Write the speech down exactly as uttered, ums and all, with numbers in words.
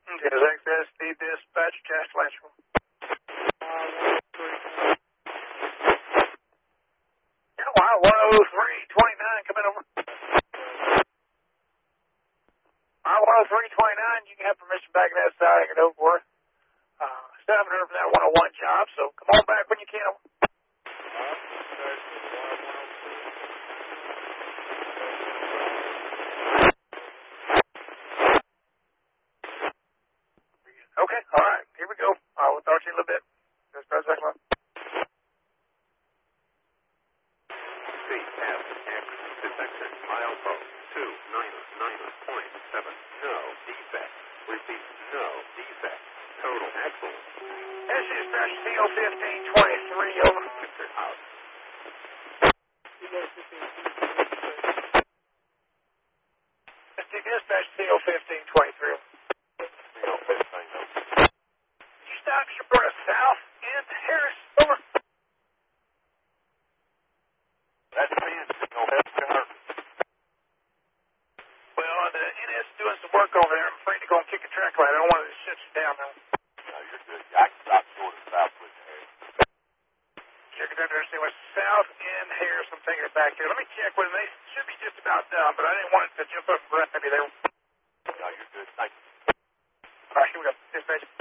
Okay, is X S D dispatch, Cash Electrical. Yeah, wow, one oh three twenty-nine, come in over. Uh, one oh three twenty-nine, you can have permission back in that side, I can over for it. Uh, seven hundred for that one oh one job, so come on back when you can. Okay, all right, here we go. I will talk to you in a little bit. Just press that one. C F X detected milestone two nine nine point seven. No defect. Repeat, no defect. Total excellent. This is dispatch C O fifteen twenty-three, over. Out. S D dispatch C O fifteen twenty-three. C O fifteen. You stop Shabura South in Harris, over. That's being signal. That's her. Well, the N S is doing some work over there. I'm afraid to go and kick a track light. I don't want to shut you down now. No, you're good. I can stop short of south with the hair. Check it under see what's south in Harris. I'm taking it back here. Let me check with them. They should be just about done, but I didn't want it to jump up and grab me there. No, you're good. Thank you. All right, here we go. Dispatch.